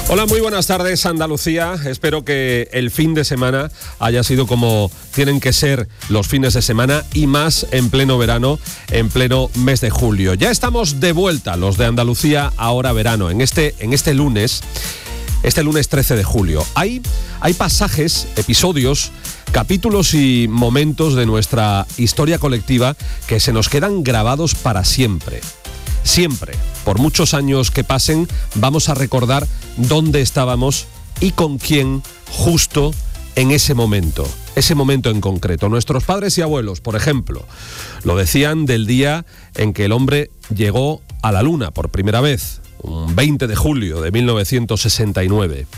Hola, muy buenas tardes, Andalucía. Espero que el fin de semana haya sido como tienen que ser los fines de semana y más en pleno verano, en pleno mes de julio. Ya estamos de vuelta, los de Andalucía Ahora Verano, en este lunes 13 de julio. Hay pasajes, episodios, capítulos y momentos de nuestra historia colectiva que se nos quedan grabados para siempre. Siempre, por muchos años que pasen, vamos a recordar dónde estábamos y con quién justo en ese momento en concreto. Nuestros padres y abuelos, por ejemplo, lo decían del día en que el hombre llegó a la Luna por primera vez, un 20 de julio de 1969.